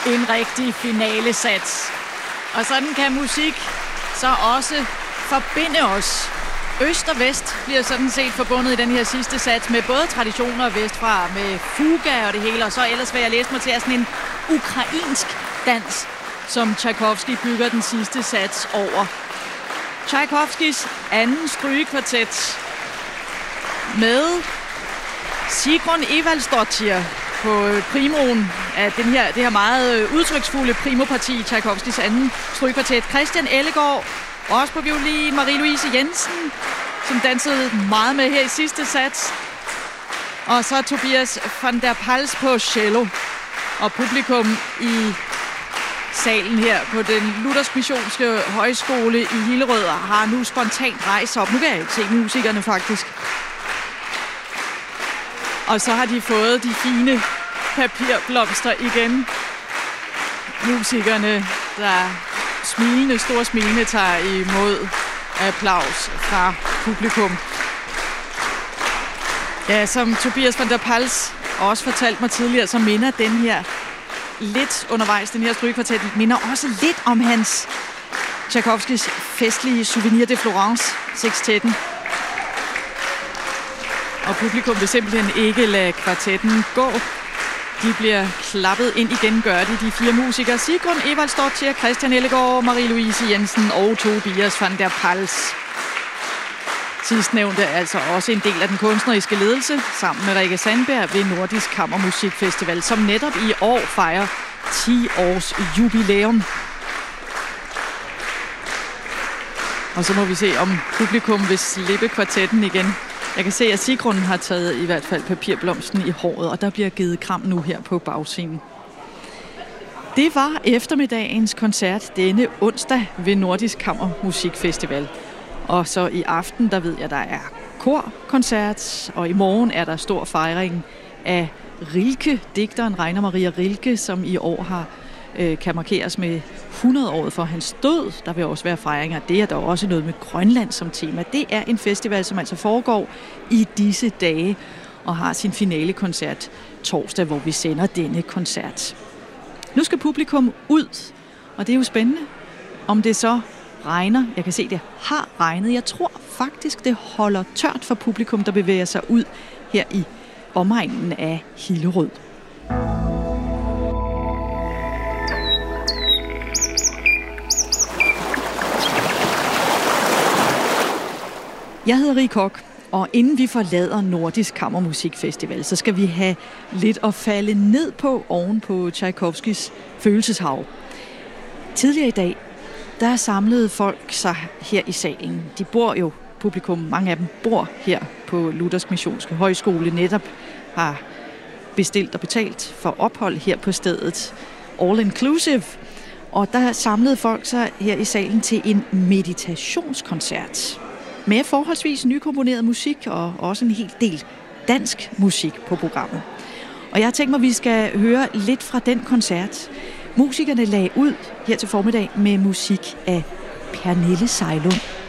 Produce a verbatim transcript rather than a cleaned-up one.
En rigtig finalesats. Og sådan kan musik så også forbinde os. Øst og vest bliver sådan set forbundet i den her sidste sats med både traditioner vestfra, med fuga og det hele, og så ellers vil jeg læse mig til sådan en ukrainsk dans, som Tchaikovsky bygger den sidste sats over. Tchaikovskys anden strygekvartet med Sigrun Evaldsdottir på primoen af den her, det her meget udtryksfulde primoparti, Tchaikovskys anden strygekvartet. Christian Ellegaard, også på violin, Marie-Louise Jensen, som dansede meget med her i sidste sats. Og så Tobias van der Pals på cello. Og publikum i salen her på den Luthersk Missionske Højskole i Hillerød har nu spontant rejst op. Nu kan jeg ikke se musikerne faktisk. Og så har de fået de fine papirblomster igen. Musikerne, der smilende, store smilende, tager imod applaus fra publikum. Ja, som Tobias van der Pals også fortalte mig tidligere, så minder den her lidt undervejs, den her strygekvartet, minder også lidt om hans Tchaikovskys festlige Souvenir de Florence, sekstetten. Og publikum vil simpelthen ikke lade kvartetten gå. De bliver klappet ind igen, gør de, de fire musikere. Sigrun Evaldsdottir, Christian Ellegaard, Marie-Louise Jensen og Tobias van der Pals. Sidstnævnte er altså også en del af den kunstneriske ledelse, sammen med Rikke Sandberg ved Nordisk Kammermusikfestival, som netop i år fejrer ti års jubilæum. Og så må vi se, om publikum vil slippe kvartetten igen. Jeg kan se, at Sigrun har taget i hvert fald papirblomsten i håret, og der bliver givet kram nu her på bagscenen. Det var eftermiddagens koncert denne onsdag ved Nordisk Kammermusikfestival. Og så i aften, der ved jeg, der er korkoncert, og i morgen er der stor fejring af Rilke, digteren Rainer Maria Rilke, som i år har øh, kan markeres med hundrede-året for hans død. Der vil også være fejringer. Det er der også noget med Grønland som tema. Det er en festival, som altså foregår i disse dage og har sin finalekoncert torsdag, hvor vi sender denne koncert. Nu skal publikum ud, og det er jo spændende, om det så regner. Jeg kan se, det har regnet. Jeg tror faktisk, det holder tørt for publikum, der bevæger sig ud her i omegnen af Hillerød. Jeg hedder Rie Koch, og inden vi forlader Nordisk Kammermusikfestival, så skal vi have lidt at falde ned på oven på Tchaikovskys følelseshav. Tidligere i dag, der samlede folk sig her i salen. De bor jo, publikum, mange af dem bor her på Luthersk Missionske Højskole, netop har bestilt og betalt for ophold her på stedet, all inclusive. Og der samlede folk sig her i salen til en meditationskoncert med forholdsvis nykomponeret musik og også en hel del dansk musik på programmet. Og jeg har tænkt mig, at vi skal høre lidt fra den koncert. Musikerne lagde ud her til formiddag med musik af Pernille Sejlund.